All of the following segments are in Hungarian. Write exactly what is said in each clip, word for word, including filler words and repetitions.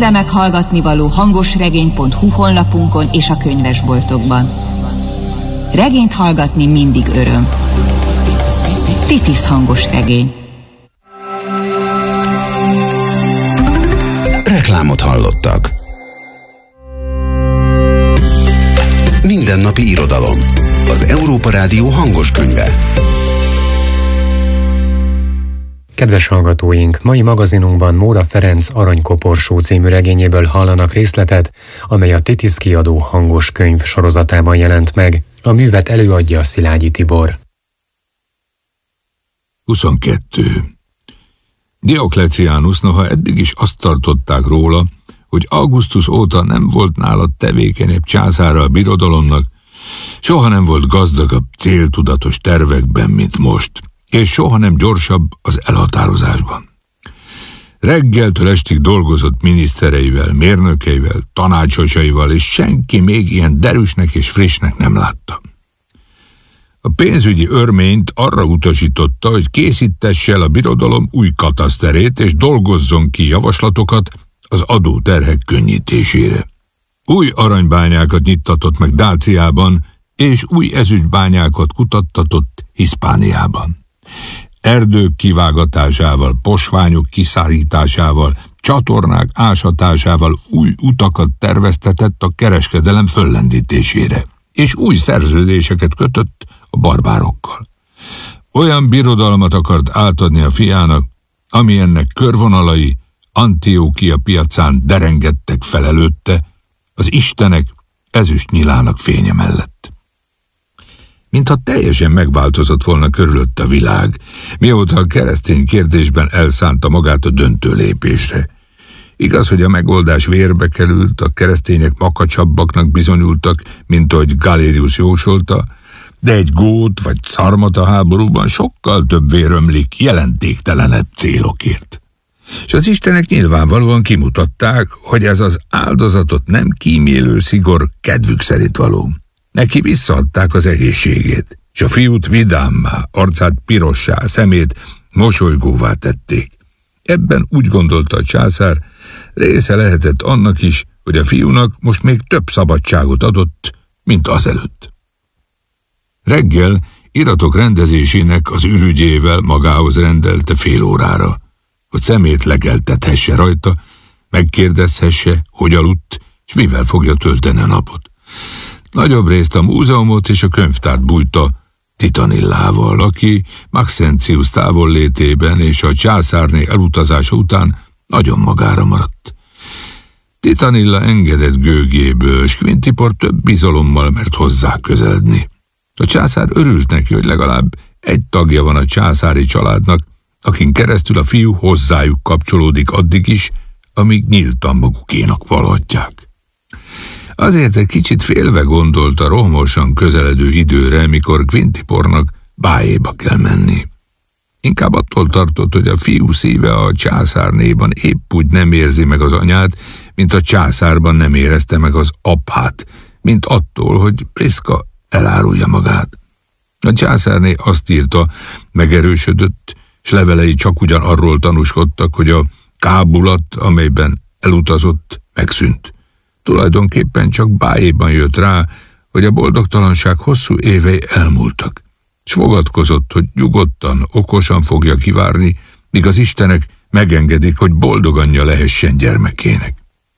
remek hallgatnivaló hangosregény pont hu honlapunkon és a könyvesboltokban. Regényt hallgatni mindig öröm. Titisz hangos regény. Reklámot hallottak. Mindennapi irodalom. Az Európa Rádió hangos könyve. Kedves hallgatóink, mai magazinunkban Móra Ferenc Aranykoporsó című regényéből hallanak részletet, amely a Titisz kiadó hangos könyv sorozatában jelent meg. A művet előadja Szilágyi Tibor. huszonkettő. Diokleciánus noha eddig is azt tartották róla, hogy Augustus óta nem volt nála tevékenyebb császára a birodalomnak, soha nem volt gazdagabb céltudatos tervekben, mint most, és soha nem gyorsabb az elhatározásban. Reggeltől estig dolgozott minisztereivel, mérnökeivel, tanácsosaival, és senki még ilyen derűsnek és frissnek nem látta. A pénzügyi örményt arra utasította, hogy készítesse el a birodalom új kataszterét, és dolgozzon ki javaslatokat az adóterhek könnyítésére. Új aranybányákat nyittatott meg Dáciában, és új ezüstbányákat kutattatott Hiszpániában. Erdők kivágatásával, posványok kiszárításával, csatornák ásatásával új utakat terveztetett a kereskedelem föllendítésére, és új szerződéseket kötött a barbárokkal. Olyan birodalmat akart átadni a fiának, amilyennek körvonalai Antiókia piacán derengettek fel előtte, az istenek ezüst nyilának fénye mellett. Mintha teljesen megváltozott volna körülött a világ, mióta a keresztény kérdésben elszánta magát a döntő lépésre. Igaz, hogy a megoldás vérbe került, a keresztények makacsabbaknak bizonyultak, mint ahogy Galerius jósolta, de egy gót vagy szarmata háborúban sokkal több vér ömlik jelentéktelenebb célokért. És az istenek nyilvánvalóan kimutatták, hogy ez az áldozatot nem kímélő szigor kedvük szerint való. Neki visszaadták az egészségét, és a fiút vidámmá, arcát pirossá, szemét mosolygóvá tették. Ebben úgy gondolta a császár, része lehetett annak is, hogy a fiúnak most még több szabadságot adott, mint azelőtt. Reggel iratok rendezésének az ürügyével magához rendelte fél órára, hogy szemét legeltethesse rajta, megkérdezhesse, hogy aludt, és mivel fogja tölteni a napot. Nagyobb részt a múzeumot és a könyvtárt bújta Titanillával, aki Maxentius távollétében és a császárné elutazása után nagyon magára maradt. Titanilla engedett gőgéből, s Quintipor több bizalommal mert hozzá közeledni. A császár örült neki, hogy legalább egy tagja van a császári családnak, akin keresztül a fiú hozzájuk kapcsolódik addig is, amíg nyíltan magukénak valhatják. Azért egy kicsit félve gondolt a rohamosan közeledő időre, mikor Quintipornak bájéba kell menni. Inkább attól tartott, hogy a fiú szíve a császárnéban épp úgy nem érzi meg az anyát, mint a császárban nem érezte meg az apát, mint attól, hogy Priszka elárulja magát. A császárné azt írta, megerősödött, s levelei csak ugyan arról tanúskodtak, hogy a kábulat, amelyben elutazott, megszűnt. Tulajdonképpen csak bájéban jött rá, hogy a boldogtalanság hosszú évei elmúltak, s fogadkozott, hogy nyugodtan, okosan fogja kivárni, míg az istenek megengedik, hogy boldog anyja lehessen gyermekének.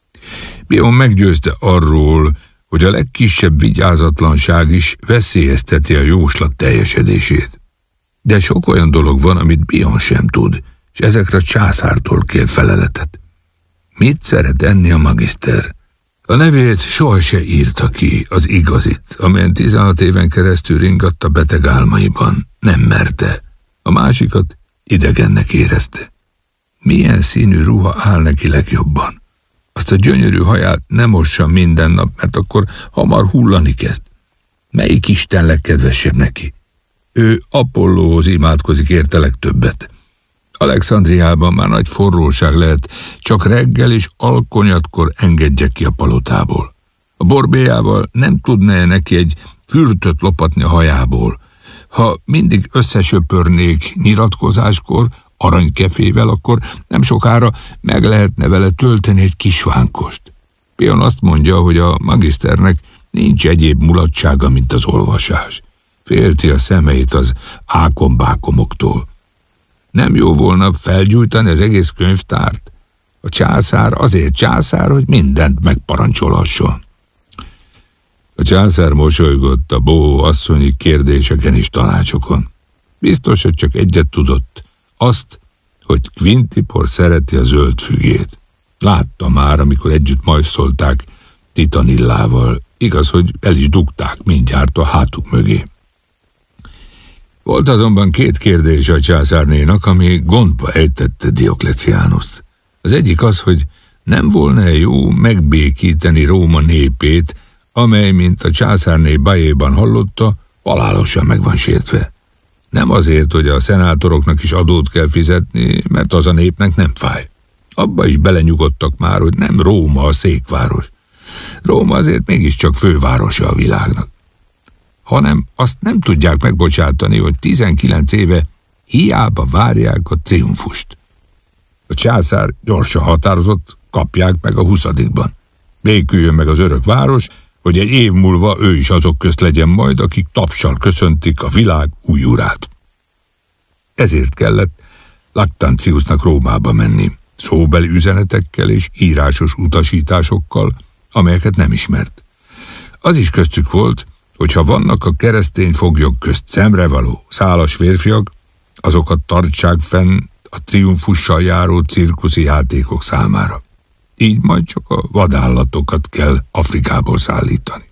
Bion meggyőzte arról, hogy a legkisebb vigyázatlanság is veszélyezteti a jóslat teljesedését. De sok olyan dolog van, amit Bion sem tud, és ezekre a császártól kér feleletet. Mit szeret enni a magiszter? A nevét soha se írta ki, az igazit, amelyen tizenhat éven keresztül ringatta beteg álmaiban. Nem merte. A másikat idegennek érezte. Milyen színű ruha áll neki legjobban? Azt a gyönyörű haját nem mossa minden nap, mert akkor hamar hullani kezd. Melyik isten legkedvesebb neki? Ő Apollóhoz imádkozik érte legtöbbet. Alexandriában már nagy forróság lehet, csak reggel és alkonyatkor engedje ki a palotából. A borbéjával nem tudná neki egy fürtöt lopatni a hajából. Ha mindig összesöpörnék nyilatkozáskor, aranykefével, akkor nem sokára meg lehetne vele tölteni egy kis vánkost. Pion azt mondja, hogy a magiszternek nincs egyéb mulatsága, mint az olvasás. Félti a szemeit az ákombákomoktól. Nem jó volna felgyújtani az egész könyvtárt? A császár azért császár, hogy mindent megparancsolhasson. A császár mosolygott a bohó asszonyi kérdéseken és tanácsokon. Biztos, hogy csak egyet tudott, azt, hogy Quintipor szereti a zöld fügét. Látta már, amikor együtt majszolták Titanillával. Igaz, hogy el is dugták mindjárt a hátuk mögé. Volt azonban két kérdés a császárnénak, ami gondba ejtette Diokleciánuszt. Az egyik az, hogy nem volna jó megbékíteni Róma népét, amely, mint a császárné bajéban hallotta, halálosan meg van sértve. Nem azért, hogy a szenátoroknak is adót kell fizetni, mert az a népnek nem fáj. Abba is belenyugodtak már, hogy nem Róma a székváros. Róma azért mégiscsak fővárosa a világnak. Hanem azt nem tudják megbocsátani, hogy tizenkilenc éve hiába várják a triumfust. A császár gyorsan határozott, kapják meg a huszadikban. Béküljön meg az örök város, hogy egy év múlva ő is azok közt legyen majd, akik tapssal köszöntik a világ új urát. Ezért kellett Lactantiusnak Rómába menni, szóbeli üzenetekkel és írásos utasításokkal, amelyeket nem ismert. Az is köztük volt, hogyha vannak a keresztény foglyok közt szemrevaló, szálas férfiak, azokat tartsák fenn a triumfussal járó cirkuszi játékok számára. Így majd csak a vadállatokat kell Afrikából szállítani.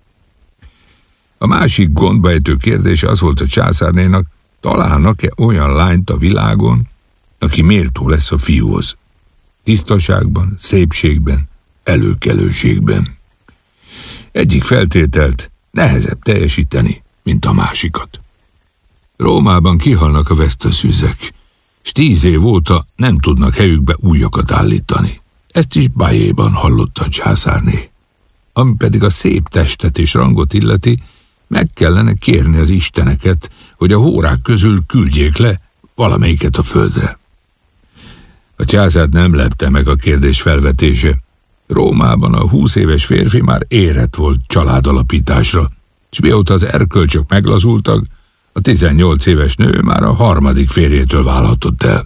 A másik gondbaejtő kérdése az volt a császárnénak, találnak-e olyan lányt a világon, aki méltó lesz a fiúhoz. Tisztaságban, szépségben, előkelőségben. Egyik feltételt nehezebb teljesíteni, mint a másikat. Rómában kihalnak a vesztaszűzek, s tíz év óta nem tudnak helyükbe újakat állítani. Ezt is Bajéban hallotta a császárné. Ami pedig a szép testet és rangot illeti, meg kellene kérni az isteneket, hogy a hórák közül küldjék le valamelyiket a földre. A császárt nem lepte meg a kérdés felvetése. Rómában a húsz éves férfi már érett volt családalapításra, és mióta az erkölcsök meglazultak, a tizennyolc éves nő már a harmadik férjétől válhatott el.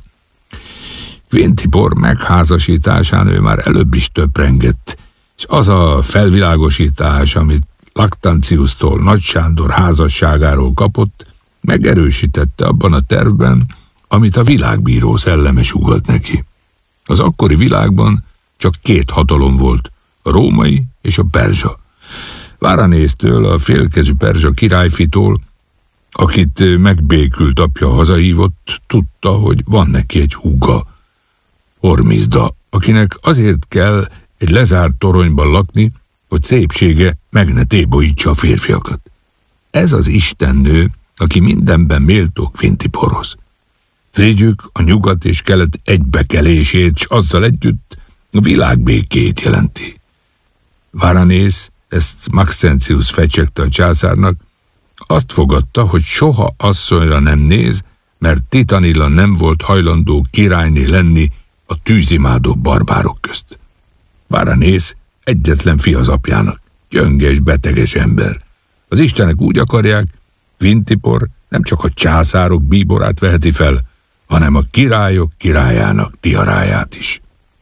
Quintipor megházasításán ő már előbb is töprengett, és az a felvilágosítás, amit Lactantiustól Nagy Sándor házasságáról kapott, megerősítette abban a tervben, amit a világbíró szelleme sugalt neki. Az akkori világban csak két hatalom volt, a római és a perzsa. Váranésztől, a félkezű perzsa királyfitól, akit megbékült apja hazahívott, tudta, hogy van neki egy húga, Hormizda, akinek azért kell egy lezárt toronyban lakni, hogy szépsége meg ne tébolyítsa a férfiakat. Ez az istennő, aki mindenben méltó Quintiporhoz. Frigyük a nyugat és kelet egybekelését, s azzal együtt a világ békéjét jelenti. Váranész, ezt Maxentius fecsegte a császárnak, azt fogadta, hogy soha asszonyra nem néz, mert Titanilla nem volt hajlandó királyné lenni a tűzimádó barbárok közt. Váranész egyetlen fia az apjának, gyönges, beteges ember. Az istenek úgy akarják, Quintipor nem csak a császárok bíborát veheti fel, hanem a királyok királyának tiaráját is.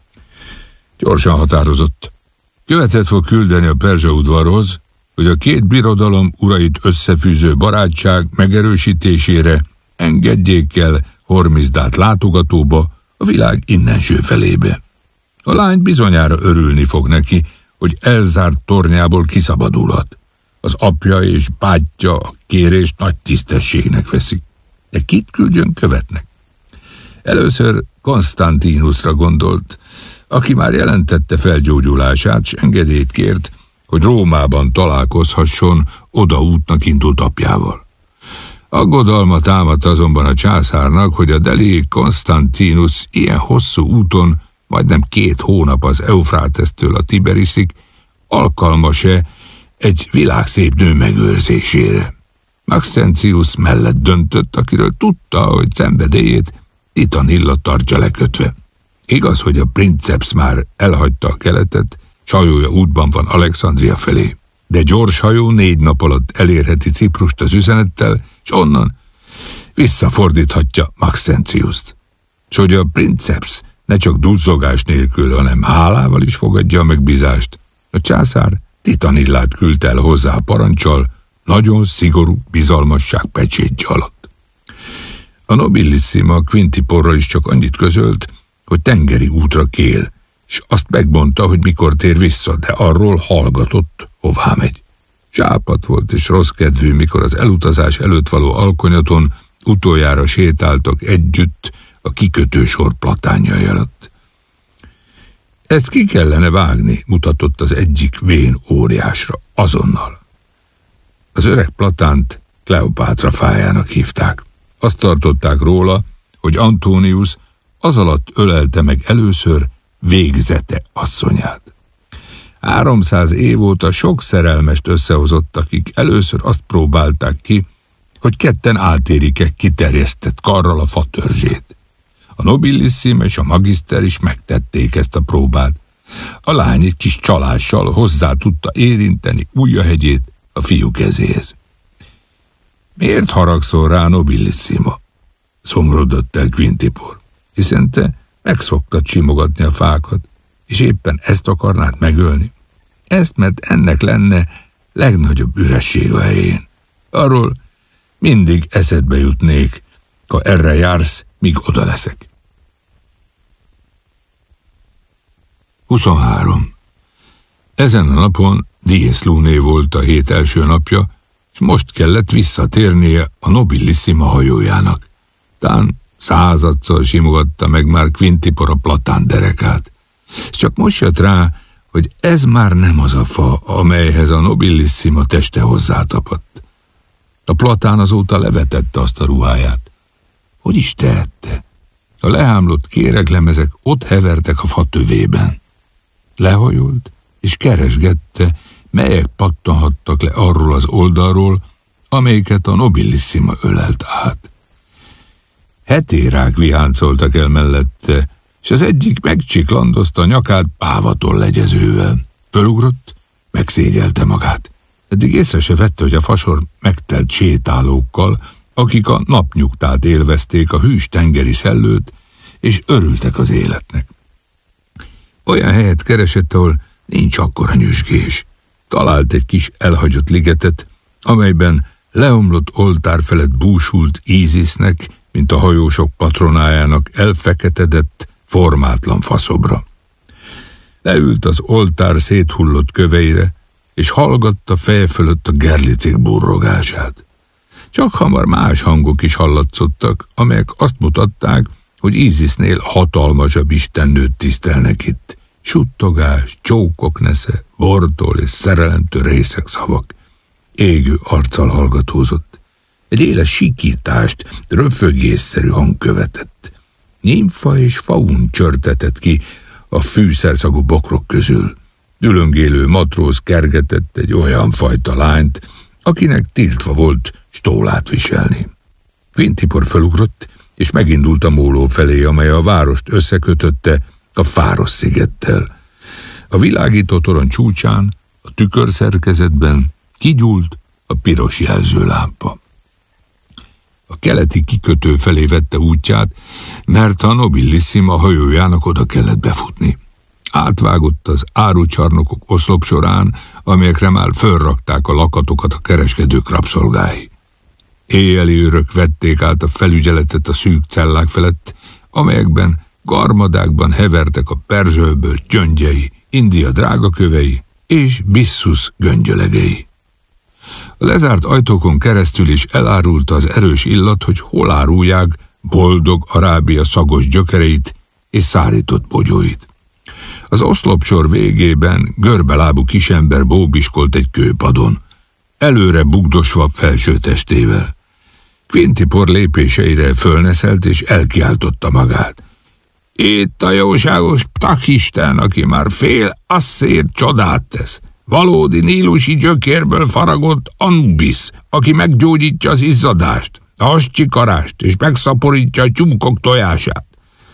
Gyorsan határozott. Követet fog küldeni a perzsa udvarhoz, hogy a két birodalom urait összefűző barátság megerősítésére engedjék el Hormizdát látogatóba a világ innenső felébe. A lány bizonyára örülni fog neki, hogy elzárt tornyából kiszabadulhat. Az apja és bátyja a kérést nagy tisztességnek veszik. De kit küldjön követnek? Először Konstantinusra gondolt, aki már jelentette felgyógyulását, s engedélyt kért, hogy Rómában találkozhasson odaútnak indult apjával. Aggodalma támadt azonban a császárnak, hogy a delii Konstantinus ilyen hosszú úton, majdnem két hónap az Eufrátesztől a Tiberiszig, alkalmas-e egy világszép nő megőrzésére. Maxentius mellett döntött, akiről tudta, hogy szenvedélyét Titanilla tartja lekötve. Igaz, hogy a princeps már elhagyta a keletet, s hajója útban van Alexandria felé, de gyors hajó négy nap alatt elérheti Ciprust az üzenettel, és onnan visszafordíthatja Maxentiust. S hogy a princeps ne csak duzzogás nélkül, hanem hálával is fogadja a megbízást, a császár Titanillát küldte el hozzá a parancsal, nagyon szigorú bizalmasság pecsétje alatt. A nobilissima Quintiporral is csak annyit közölt, hogy tengeri útra kél, és azt megmondta, hogy mikor tér vissza, de arról hallgatott, hová megy. Csápat volt és rossz kedvű, mikor az elutazás előtt való alkonyaton utoljára sétáltak együtt a kikötősor platánjai alatt. Ezt ki kellene vágni, mutatott az egyik vén óriásra, azonnal. Az öreg platánt Kleopátra fájának hívták. Azt tartották róla, hogy Antonius az alatt ölelte meg először végzete asszonyát. Háromszáz év óta sok szerelmest összehozott, akik először azt próbálták ki, hogy ketten átérik-e kiterjesztett karral a fatörzsét. A nobilissime és a magiszter is megtették ezt a próbát. A lány egy kis csalással hozzá tudta érinteni ujjahegyét a fiú kezéhez. Miért haragszol rá, nobilissima? Szomorúdott el Quintipor, hiszen te megszoktad simogatni a fákat, és éppen ezt akarnád megölni. Ezt, mert ennek lenne legnagyobb üresség a helyén. Arról mindig eszedbe jutnék, ha erre jársz, míg oda leszek. huszonhárom. Ezen a napon Dies Luné volt a hét első napja, és most kellett visszatérnie a nobilissima hajójának. Tán századszor simogatta meg már Quintipor a platán derekát. És csak most jött rá, hogy ez már nem az a fa, amelyhez a nobilissima teste hozzátapadt. A platán azóta levetette azt a ruháját. Hogy is tehette? A lehámlott kéreglemezek ott hevertek a fa tövében. Lehajolt, és keresgette, melyek pattanhattak le arról az oldalról, amelyiket a nobilissima ölelt át. Hetérák viháncoltak el mellette, és az egyik megcsiklandozta a nyakát pávaton legyezővel. Fölugrott, megszégyelte magát. Eddig észre se vette, hogy a fasor megtelt sétálókkal, akik a napnyugtát élvezték, a hűs tengeri szellőt, és örültek az életnek. Olyan helyet keresett, ahol nincs akkora nyüzsgés. Talált egy kis elhagyott ligetet, amelyben leomlott oltár felett búsult Ízisznek, mint a hajósok patronájának elfeketedett, formátlan faszobra. Leült az oltár széthullott köveire, és hallgatta feje fölött a gerlicék burrogását. Csak hamar más hangok is hallatszottak, amelyek azt mutatták, hogy Ízisznél hatalmasabb istennőt tisztelnek itt. Suttogás, csókok nesze, bordol és szerelemtő részek szavak. Égő arccal hallgatózott. Egy éles sikítást, röfögésszerű hang követett. Nimfa és faun csörtetett ki a fűszerszagú bokrok közül. Ülöngélő matróz kergetett egy olyan fajta lányt, akinek tiltva volt stólát viselni. Quintipor felugrott, és megindult a móló felé, amely a várost összekötötte a Fáros szigettel. A világító torony csúcsán, a tükörszerkezetben kigyúlt a piros jelzőlámpa. A keleti kikötő felé vette útját, mert a nobilissima hajójának oda kellett befutni. Átvágott az árucsarnokok oszlop során, amelyekre már fölrakták a lakatokat a kereskedők rabszolgái. Éjjeli őrök vették át a felügyeletet a szűk cellák felett, amelyekben garmadákban hevertek a perzsőböl gyöngyei, India drágakövei és Bisszus göngyölegei. A lezárt ajtókon keresztül is elárulta az erős illat, hogy hol árulják boldog Arábia szagos gyökereit és szárított bogyóit. Az oszlopsor végében görbelábú kisember bóbiskolt egy kőpadon, előre bugdosva felső testével. Quintipor lépéseire fölneszelt és elkiáltotta magát. Itt a jóságos Ptahisten, aki már fél asszért csodát tesz. Valódi nílusi gyökérből faragott Anubis, aki meggyógyítja az izzadást. a hascsikarást, és megszaporítja a tyúkok tojását.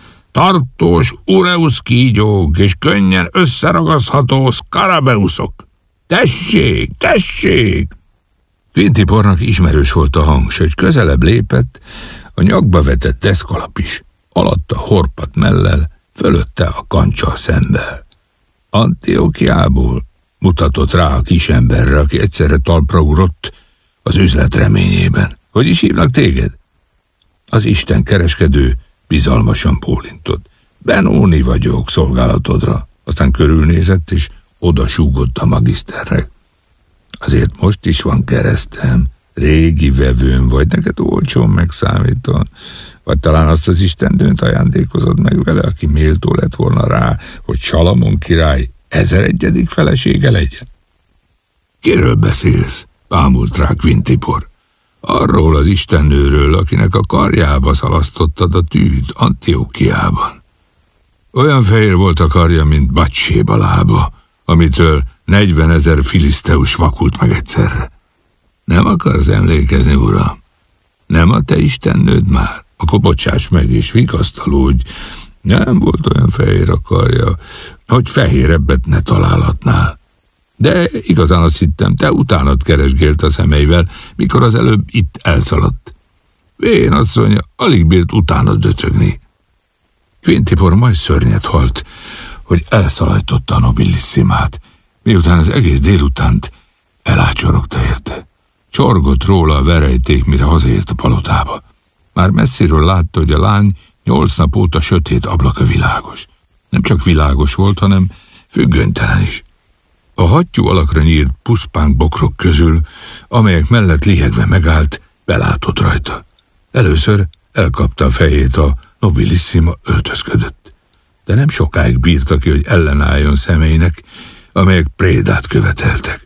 Tartós ureus kígyók és könnyen összeragasztható szkarabeuszok. Tessék, tessék! Quintipornak ismerős volt a hang, s hogy közelebb lépett, a nyakba vetett deszkalap is, alatta horpat mellel, fölötte a kancsal szemben. Antiochiából mutatott rá a kisemberre, aki egyszerre talpra ugrott az üzlet reményében. Hogy is hívnak téged? Az Isten kereskedő bizalmasan bólintott. Benóni vagyok szolgálatodra. Aztán körülnézett, és oda súgott a magiszterre. Azért most is van keresztem, régi vevőm vagy, neked olcsón megszámítom, vagy talán azt az istendőnt ajándékozod meg vele, aki méltó lett volna rá, hogy Salamon király ezer egyedik felesége legyen. Kiről beszélsz? Bámult rá Quintipor. Arról az istennőről, akinek a karjába szalasztottad a tűt Antiochiában. Olyan fehér volt a karja, mint Batséba lába, amitől negyvenezer filiszteus vakult meg egyszerre. Nem akarsz emlékezni, uram? Nem a te istennőd már? Akkor bocsáss meg, és vigasztalódj. Nem volt olyan fehér a karja, hogy fehérebbet ne találhatnál. De igazán azt hittem, te utánad keresgélt a szemeivel, mikor az előbb itt elszaladt. Vén asszonya alig bírt utánad döcögni. Quintipor majd szörnyet halt, hogy elszalajtotta a nobillissimát, miután az egész délutánt elácsorogta érte. Csorgott róla a verejték, mire hazaért a palotába. Már messziről látta, hogy a lány nyolc nap óta sötét ablaka világos. Nem csak világos volt, hanem függönytelen is. A hattyú alakra nyírt puszpánk bokrok közül, amelyek mellett lihegve megállt, belátott rajta. Először elkapta a fejét, a nobilissima öltözködött. De nem sokáig bírta ki, hogy ellenálljon szemeinek, amelyek prédát követeltek.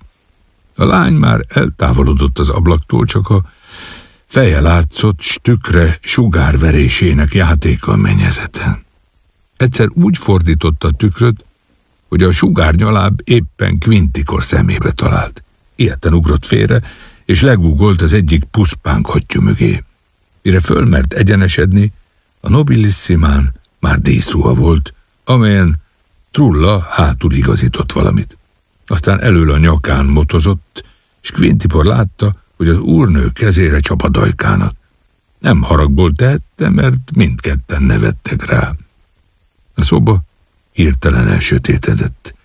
A lány már eltávolodott az ablaktól, csak a feje látszott, s tükre sugárverésének játéka a mennyezeten. Egyszer úgy fordította a tükröt, hogy a sugárnyaláb éppen Quintipor szemébe talált. Ilyetten ugrott félre, és legúgolt az egyik puszpánk hattyú mögé. Mire fölmert egyenesedni, a nobilissimán már díszruha volt, amelyen Trulla hátul igazított valamit. Aztán elől a nyakán motozott, és Quintipor látta, hogy az úrnő kezére csap a dajkának. Nem haragból tehette, mert mindketten nevettek rá. A szoba hirtelen elsötétedett.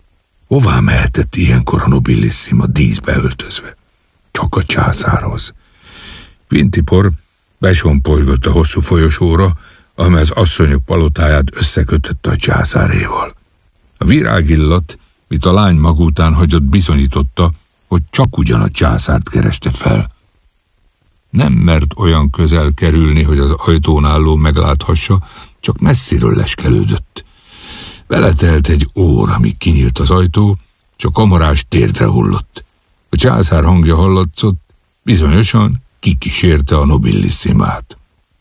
Hová mehetett ilyenkor a nobilissima díszbe öltözve? Csak a császárhoz. Quintipor besombolygott a hosszú folyosóra, amely az asszonyok palotáját összekötötte a császáréval. A virágillat, mit a lány maga után hagyott, bizonyította, hogy csak ugyan a császárt kereste fel. Nem mert olyan közel kerülni, hogy az ajtón álló megláthassa, csak messziről leskelődött. Beletelt egy óra, amíg kinyílt az ajtó, csak a kamarás térdre hullott. A császár hangja hallatszott, bizonyosan kikísérte a nobillissimát.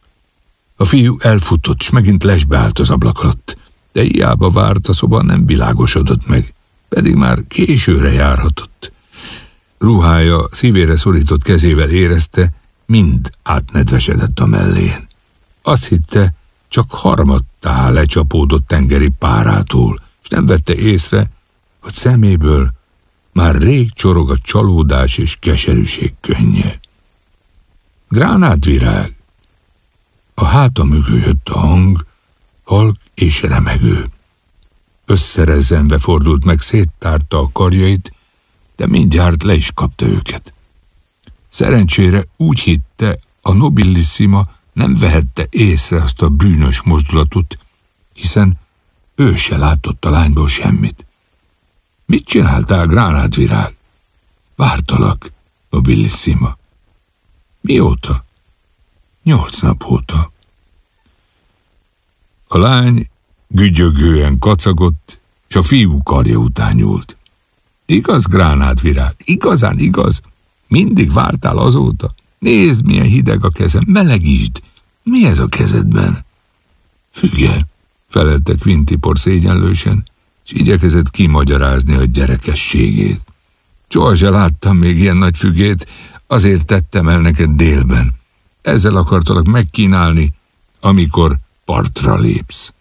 A fiú elfutott, s megint lesbe állt az ablak alatt, de hiába várt, a szoba nem világosodott meg, pedig már későre járhatott. Ruhája szívére szorított kezével érezte, mind átnedvesedett a mellén. Azt hitte, csak harmadtá lecsapódott tengeri párától, és nem vette észre, hogy szeméből már rég csorog a csalódás és keserűség könnye. Gránátvirág! A háta mögül jött a hang, halk és remegő. Összerezzenve fordult meg, széttárta a karjait, de mindjárt le is kapta őket. Szerencsére úgy hitte, a nobilissima nem vehette észre azt a bűnös mozdulatot, hiszen ő se látott a lányból semmit. Mit csináltál, gránátvirág? Vártalak, nobilissima. Mióta? Nyolc nap óta. A lány gügyögően kacagott, és a fiú karja után nyúlt. Igaz, gránátvirág? Igazán igaz? Mindig vártál azóta? Nézd, milyen hideg a kezem, melegítsd. Mi ez a kezedben? Füge, felelte Quintipor szégyenlősen, és igyekezett kimagyarázni a gyerekességét. Soha se láttam még ilyen nagy fügét, azért tettem el neked délben. Ezzel akartalak megkínálni, amikor partra lépsz.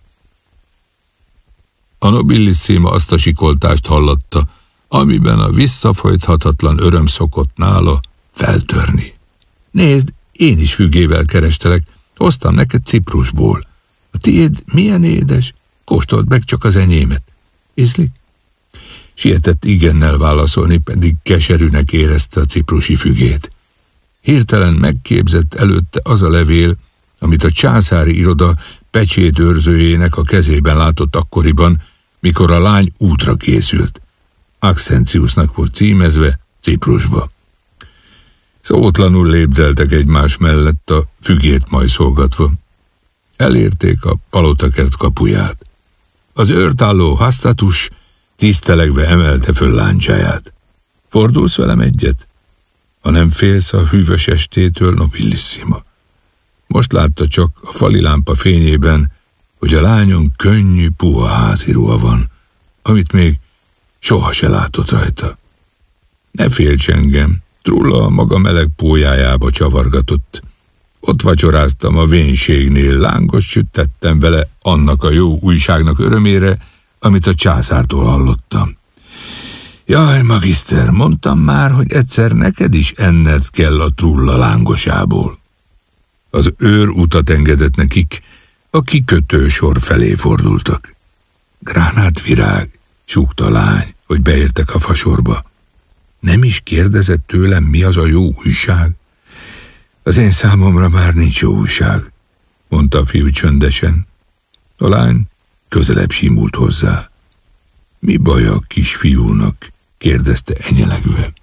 A Nobilissima azt a sikoltást hallatta, amiben a visszafolythatatlan öröm szokott nála feltörni. Nézd, én is fügével kerestelek, hoztam neked Ciprusból. A tiéd milyen édes, kóstold meg csak az enyémet. Ízlik? Sietett igennel válaszolni, pedig keserűnek érezte a ciprusi fügét. Hirtelen megképzett előtte az a levél, amit a császári iroda pecsétőrzőjének a kezében látott akkoriban, mikor a lány útra készült. Maxentiusnak volt címezve Ciprusba. Szótlanul lépdeltek egymás mellett a fügét majszolgatva. Elérték a palotakert kapuját. Az őrtálló Hasztatus tisztelegve emelte föl láncsáját. Fordulsz velem egyet? Ha nem félsz a hűvös estétől, Nobilissima. Most látta csak a fali lámpa fényében, hogy a lányon könnyű, puha házi ruha van, amit még soha se látott rajta. Ne félts engem, Trulla a maga meleg pólyájába csavargatott. Ott vacsoráztam a vénségnél, lángos sütettem vele annak a jó újságnak örömére, amit a császártól hallottam. Jaj, magiszter, mondtam már, hogy egyszer neked is enned kell a Trulla lángosából. Az őr utat engedett nekik, a kikötősor felé fordultak. Gránátvirág, súgta a lány, hogy beértek a fasorba. Nem is kérdezett tőlem, mi az a jó újság? Az én számomra már nincs jó újság, mondta a fiú csöndesen. A lány közelebb simult hozzá. Mi baj a kisfiúnak? Kérdezte enyelegve.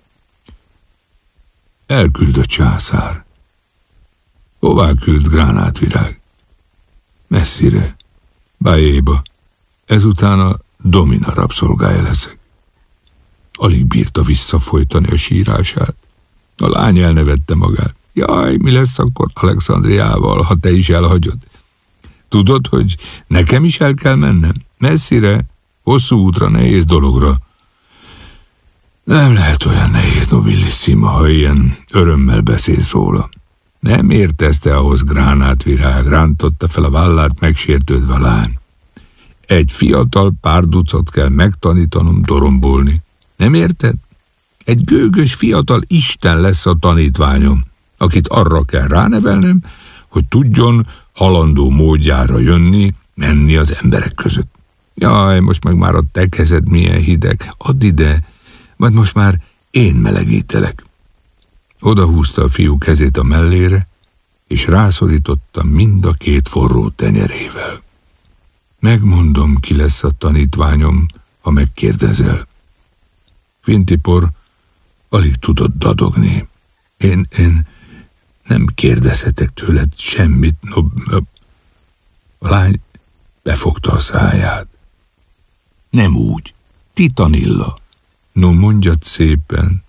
Elküld a császár. Hová küld, Gránátvirág? Messzire, Bajéba. Ezután a Domina rabszolgája leszek. Alig bírta visszafolytani a sírását. A lány elnevette magát. Jaj, mi lesz akkor Alexandriával, ha te is elhagyod? Tudod, hogy nekem is el kell mennem? Messzire, hosszú útra, nehéz dologra. Nem lehet olyan nehéz, Nobilissima, ha ilyen örömmel beszélsz róla. Nem értesz te ahhoz, Gránátvirág, rántotta fel a vállát megsértődve a lány. Egy fiatal párducot kell megtanítanom dorombolni. Nem érted? Egy gőgös fiatal isten lesz a tanítványom, akit arra kell ránevelnem, hogy tudjon halandó módjára jönni, menni az emberek között. Jaj, most meg már a te kezed milyen hideg, add ide, majd most már én melegítelek. Oda húzta a fiú kezét a mellére, és rászorította mind a két forró tenyerével. Megmondom, ki lesz a tanítványom, ha megkérdezel. Quintipor alig tudott dadogni. Én, én nem kérdezhetek tőled semmit, no, a lány befogta a száját. Nem úgy, Titanilla. No, mondjad szépen,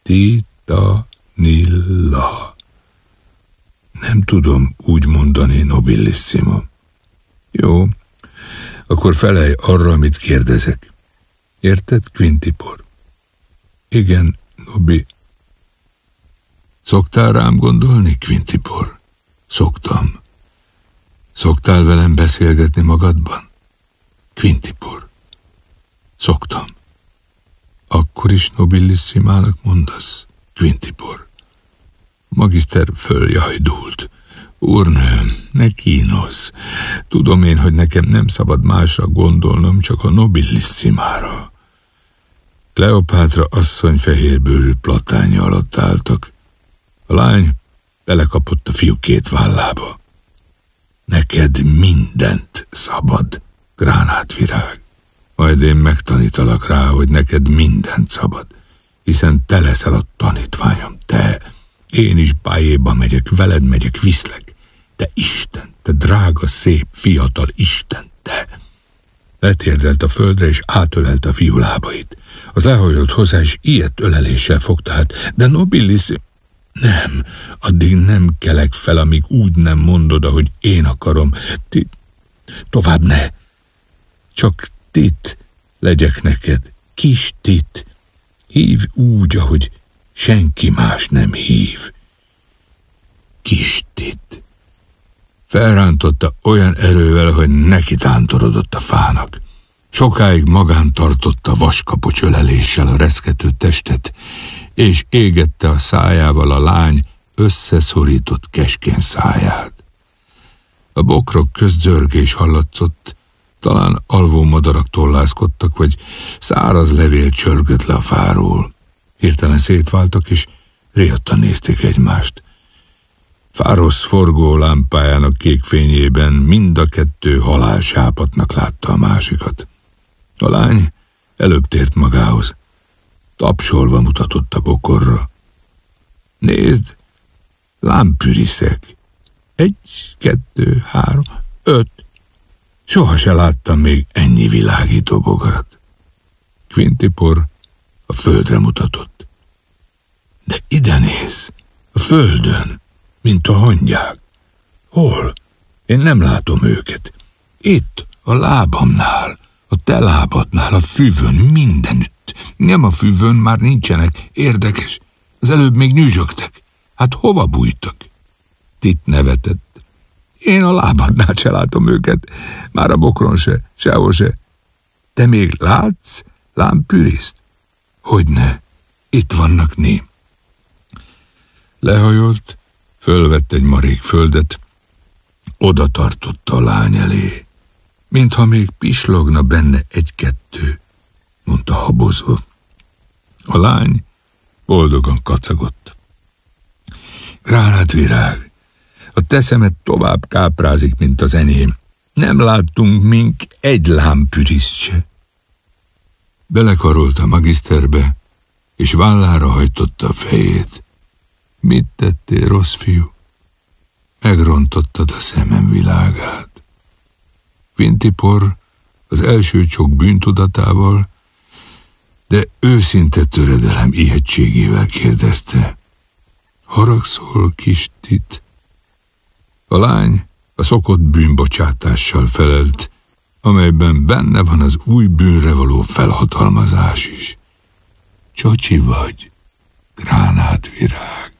Titanilla. Nem tudom úgy mondani, Nobilissima. Jó, akkor felelj arra, amit kérdezek. Érted, Quintipor? Igen, Nobi. Szoktál rám gondolni, Quintipor? Szoktam. Szoktál velem beszélgetni magadban? Quintipor. Szoktam. Akkor is Nobilissimának mondasz, Quintipor. Magiszter följajdult. Úrnőm, ne kínozz. Tudom én, hogy nekem nem szabad másra gondolnom, csak a Nobilissimára. Kleopátra asszony fehérbőrű platánya alatt álltak. A lány belekapott a fiú két vállába. Neked mindent szabad, Gránátvirág. Majd én megtanítalak rá, hogy neked mindent szabad, hiszen te leszel a tanítványom, te. Én is Bajéba megyek, veled megyek, viszlek. Te Isten, te drága, szép, fiatal Isten, te. Letérdelt a földre, és átölelt a fiú lábait. Az lehajolt hozzá, és ilyet öleléssel fogta át. De Nobilissima... Nem, addig nem kelek fel, amíg úgy nem mondod, ahogy én akarom. Ti... Tovább ne. Csak Tit legyek neked, kis Tit. Hívj úgy, ahogy senki más nem hív. Kistit. Felrántotta olyan erővel, hogy neki tántorodott a fának. Sokáig magán tartotta vaskapocs öleléssel a reszkető testet, és égette a szájával a lány összeszorított keskeny száját. A bokrok közt zörgés hallatszott, talán alvó madarak tollászkodtak, vagy száraz levél csörgött le a fáról. Hirtelen szétváltak, és riadtan nézték egymást. Fárosz forgó lámpájának kék fényében mind a kettő halálsápatnak látta a másikat. A lány előbb tért magához. Tapsolva mutatott a bokorra. Nézd, lámpüriszek. Egy, kettő, három, öt. Soha se láttam még ennyi világító bogarat. Quintipor a földre mutatott. De ide néz, a földön, mint a hangyák. Hol? Én nem látom őket. Itt, a lábamnál, a te lábadnál, a füvön, mindenütt. Nem a füvön, már nincsenek. Érdekes. Az előbb még nyüzsögtek. Hát hova bújtak? Tit nevetett. Én a lábadnál se látom őket. Már a bokron se, sehol se. Te még látsz lámpüriszt? Hogyne, itt vannak ném. Lehajolt, fölvett egy marék földet, oda tartotta a lány elé, mintha még pislogna benne egy-kettő, mondta habozva. A lány boldogan kacagott. Gránátvirág, a te szemed tovább káprázik, mint az enyém. Nem láttunk mink egy lámpüriszt se. Belekarolt a magiszterbe, és vállára hajtotta a fejét. Mit tettél, rossz fiú? Megrontottad a szemem világát. Quintipor az első csók bűntudatával, de őszinte töredelem ijegységével kérdezte. Haragszol, kis Tit? A lány a szokott bűnbocsátással felelt, amelyben benne van az új bűnre való felhatalmazás is. Csocsi vagy, gránátvirág.